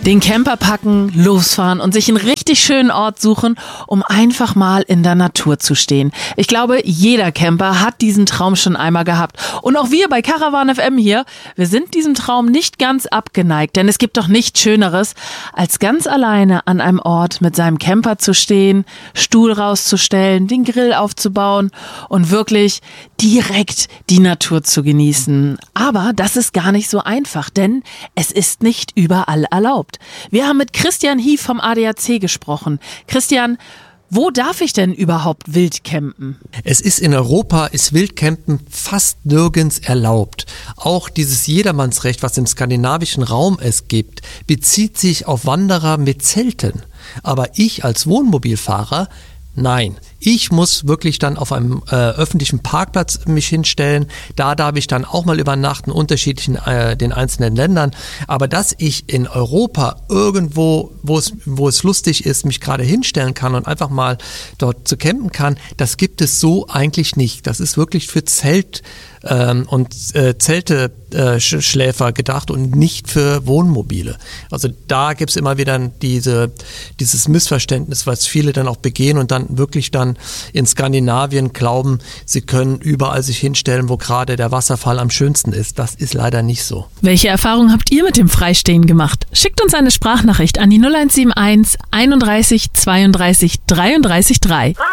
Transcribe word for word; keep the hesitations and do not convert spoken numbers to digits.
Den Camper packen, losfahren und sich einen richtig schönen Ort suchen, um einfach mal in der Natur zu stehen. Ich glaube, jeder Camper hat diesen Traum schon einmal gehabt. Und auch wir bei Caravan F M hier, wir sind diesem Traum nicht ganz abgeneigt, denn es gibt doch nichts Schöneres, als ganz alleine an einem Ort mit seinem Camper zu stehen, Stuhl rauszustellen, den Grill aufzubauen und wirklich direkt die Natur zu genießen. Aber das ist gar nicht so einfach, denn es ist nicht überall erlaubt. Wir haben mit Christian Hief vom A D A C gesprochen. Christian, wo darf ich denn überhaupt wild campen? Es ist in Europa, ist Wildcampen fast nirgends erlaubt. Auch dieses Jedermannsrecht, was im skandinavischen Raum es gibt, bezieht sich auf Wanderer mit Zelten. Aber ich als Wohnmobilfahrer, nein. Ich muss wirklich dann auf einem äh, öffentlichen Parkplatz mich hinstellen. Da darf ich dann auch mal übernachten, unterschiedlichen äh, den einzelnen Ländern. Aber dass ich in Europa irgendwo, wo es wo es lustig ist, mich gerade hinstellen kann und einfach mal dort zu campen kann, das gibt es so eigentlich nicht. Das ist wirklich für Zelt ähm, und äh, Zelteschläfer äh, gedacht und nicht für Wohnmobile. Also da gibt es immer wieder diese dieses Missverständnis, was viele dann auch begehen und dann wirklich dann in Skandinavien glauben, sie können überall sich hinstellen, wo gerade der Wasserfall am schönsten ist. Das ist leider nicht so. Welche Erfahrungen habt ihr mit dem Freistehen gemacht? Schickt uns eine Sprachnachricht an die null eins sieben eins einunddreißig zweiunddreißig dreiunddreißig drei.